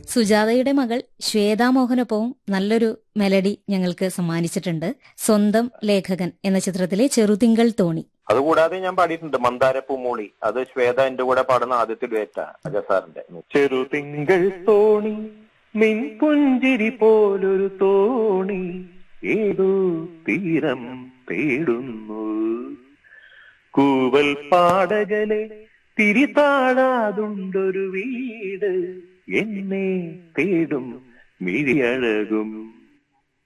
സുജാതയുടെ മകൾ ശ്വേതാ മോഹനൊപ്പവും നല്ലൊരു മെലഡി ഞങ്ങൾക്ക് സമ്മാനിച്ചിട്ടുണ്ട്. സ്വന്തം ലേഖകൻ എന്ന ചിത്രത്തിലെ ചെറുതിങ്കൾ തോണി. അതുകൂടാതെ ഞാൻ പാടിയിട്ടുണ്ട് മന്ദാരപ്പൂമൂളി. അത് ശ്വേത എന്റെ കൂടെ പാടുന്ന ആദ്യത്തെ ഡുവറ്റാ അജസാറിന്റെ. ചെറുതിങ്കൾ തോണി നിൻ പുഞ്ചിരി പോലൊരു തോണി ഏതോ തീരം തേടുന്നു, കൂവൽ പാടകലെ തിരിതാഴാതുണ്ടൊരു വീട് എന്നെ തേടും മിഴിയഴകും